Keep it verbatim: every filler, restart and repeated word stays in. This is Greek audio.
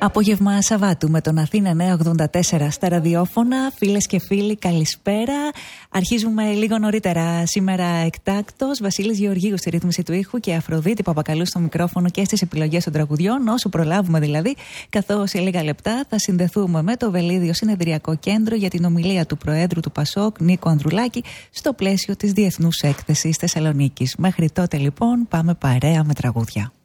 Απόγευμα Σαββάτου με τον Αθήνα εννιακόσια ογδόντα τέσσερα στα ραδιόφωνα. Φίλες και φίλοι, καλησπέρα. Αρχίζουμε λίγο νωρίτερα σήμερα εκτάκτος. Βασίλης Γεωργίου στη ρύθμιση του ήχου και Αφροδίτη Παπακαλού στο μικρόφωνο και στις επιλογές των τραγουδιών, όσο προλάβουμε δηλαδή. Καθώς σε λίγα λεπτά θα συνδεθούμε με το Βελίδιο Συνεδριακό Κέντρο για την ομιλία του Προέδρου του Πασόκ, Νίκο Ανδρουλάκη, στο πλαίσιο της Διεθνούς Έκθεσης Θεσσαλονίκης. Μέχρι τότε λοιπόν πάμε παρέα με τραγούδια.